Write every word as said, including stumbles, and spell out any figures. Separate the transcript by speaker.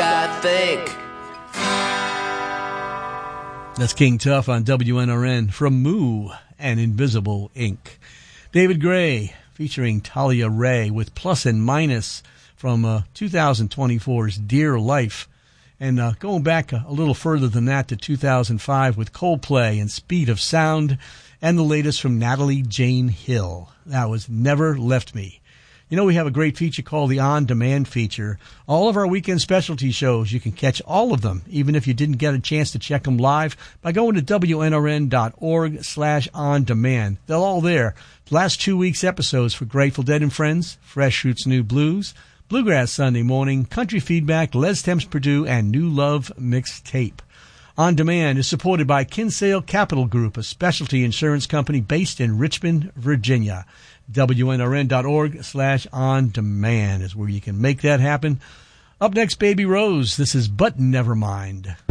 Speaker 1: I think.
Speaker 2: That's King Tuff on W N R N from Moo and Invisible Ink. David Gray featuring Talia Ray with Plus and Minus from uh, twenty twenty-four's Dear Life. And uh, going back a, a little further than that to two thousand five with Coldplay and Speed of Sound, and the latest from Natalie Jane Hill. That was Never Left Me. You know, we have a great feature called the On Demand feature. All of our weekend specialty shows, you can catch all of them, even if you didn't get a chance to check them live, by going to W N R N dot org slash on demand. They're all there. The last two weeks' episodes for Grateful Dead and Friends, Fresh Roots New Blues, Bluegrass Sunday Morning, Country Feedback, Les Temps Purdue, and New Love Mixtape. On Demand is supported by Kinsale Capital Group, a specialty insurance company based in Richmond, Virginia. W N R N dot org slash on demand is where you can make that happen. Up next, Baby Rose. This is But Never Mind.